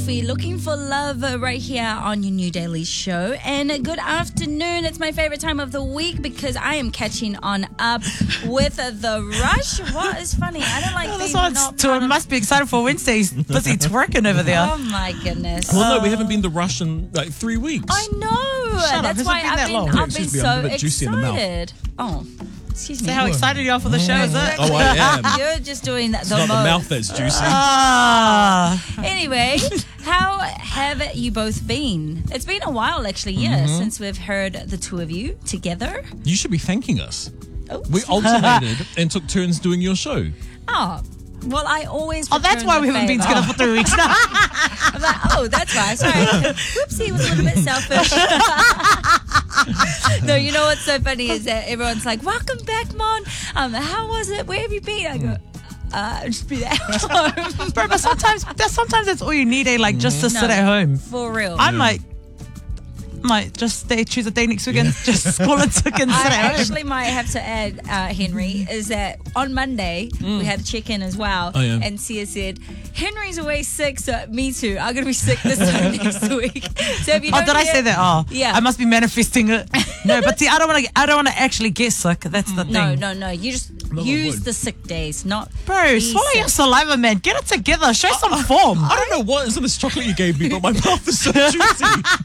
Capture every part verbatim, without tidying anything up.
We're looking for love uh, right here on your New Daily Show. And uh, good afternoon. It's my favorite time of the week because I am catching on up with uh, the rush. What is funny? I don't like Oh, being that's why not it's to, part of- must be excited for Wednesday. He's busy twerking over there. Oh my goodness. Well, no, we haven't been the rush in like three weeks. I know. Shut up. That's Has it why been I've that been, long? I've been Excuse me, so I'm a bit juicy in the mouth. excited. Oh, excuse me. See how excited you are for the show, is it? Oh, I am. You're just doing that. It's the not the most. mouth that's juicy. Ah. Anyway, how have you both been? It's been a while, actually, yeah, Mm-hmm. since we've heard the two of you together. You should be thanking us. Oh, We alternated and took turns doing your show. oh. Well, I always. Oh, that's return why the we haven't been favour. together for three weeks now. I'm like, oh, that's why. Sorry. Whoopsie, was a little bit selfish. No, you know what's so funny is that everyone's like, "Welcome back, Mon. Um, how was it? Where have you been?" I go, "Uh, just been at home." Bro, but sometimes that's sometimes that's all you need, eh? Like just to sit No. at home. For real. I might might just stay choose a day next weekend, just call it sick and sit I at home. actually might have to add, uh, Henry, is that on Monday we had a check-in as well, Oh, yeah. and Sia said, Henry's away sick, so me too. I'm going to be sick this time next week. So if you Oh, don't did I hear- say that? Oh, Yeah. I must be manifesting it. No, but see, I don't want to. I don't want to actually get sick. That's the No, thing. no, no. You just No, I use would. the sick days, not Bro, be swallow your sick. saliva, man. Get it together. Show some form. I don't know what is in this chocolate you gave me, but my mouth is so juicy.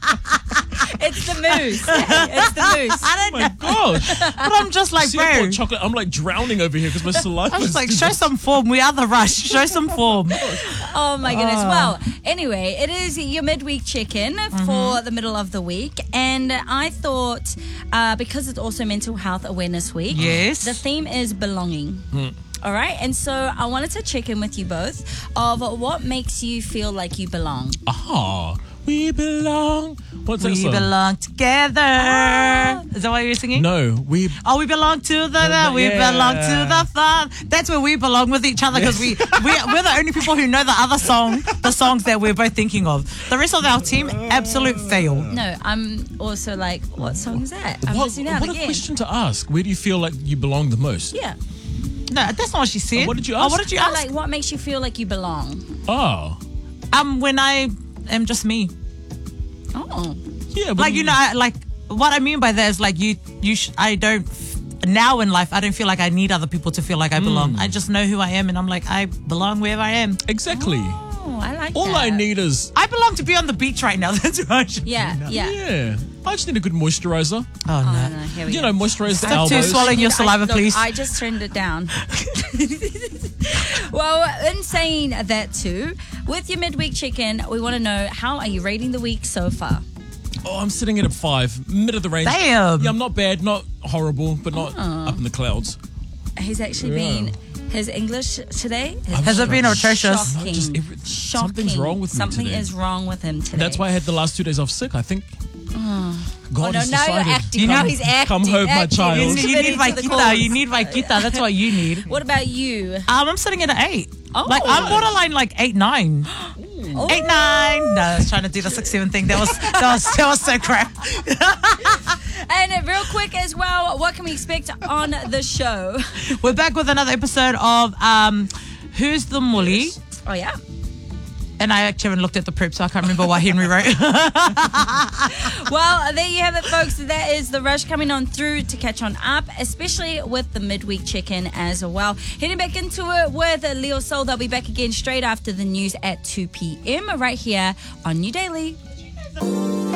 It's the moose. It's the moose. I Oh don't my know. gosh. But I'm just like, See, I bro. bought chocolate. I'm like drowning over here because my saliva I was is like, show some form. We are the rush. Show some form. Oh my goodness. Ah. Well, anyway, it is your midweek check-in Mm-hmm. for the middle of the week. And I thought, uh, because it's also Mental Health Awareness Week, Yes. the theme is belonging. All right. And so I wanted to check in with you both of what makes you feel like you belong. Ah, we belong. What's that We song? belong together. Ah. Is that what you were singing? No, we. Oh, we belong to the, the we Yeah. belong to the fun. That's where we belong with each other because we, we, we're the only people who know the other song, the songs that we're both thinking of. The rest of our team, absolute fail. No, I'm also like, what song is that? I'm What, missing out what a again. question to ask. Where do you feel like you belong the most? Yeah. No, that's not what she said. Oh, what did you Oh, ask? what did you So, ask? like, what makes you feel like you belong? Oh, um, when I am just me. Oh. yeah. but Like, you know, I, like, what I mean by that is like, you, you, sh- I don't, now in life, I don't feel like I need other people to feel like I belong. I just know who I am and I'm like, I belong wherever I am. Exactly. Oh, I like All that. I need is. I belong to be on the beach right now. That's what I should Yeah, do now. yeah. Yeah. I just need a good moisturizer. Oh, Oh, no. no, here we You go. know, moisturize the Stop to elbows. swallowing your I- saliva, look, please. I just turned it down. Well, in saying that too, with your midweek check-in, we want to know, how are you rating the week so far? Oh, I'm sitting at a five, mid of the range. Damn. Yeah, I'm not bad, not horrible, but not Oh. up in the clouds. He's actually Yeah. been, his English today Has it been atrocious? Shocking. Just every- Shocking. something's wrong with me Something today. is wrong with him today. That's why I had the last two days off sick. I think God Oh, no, has now you're decided. acting. You now know- he's acting. Come home, my acting. child. You, He's you need committing to the Vaquita. cause. You need Vaquita. That's what you need. What about you? Um, I'm sitting at an eight. Oh. Like I'm borderline like eight nine. Oh. Eight nine. No, I was trying to do the six seven thing. That was that was that was so crap. And uh, real quick as well, what can we expect on the show? We're back with another episode of um, Who's the Mully? Oh, yeah. And I actually haven't looked at the prep, so I can't remember what Henry wrote. Well, there you have it, folks. That is the rush coming on through to catch on up, especially with the midweek check-in as well. Heading back into it with Leo Soul. They'll be back again straight after the news at two p.m. right here on New Daily.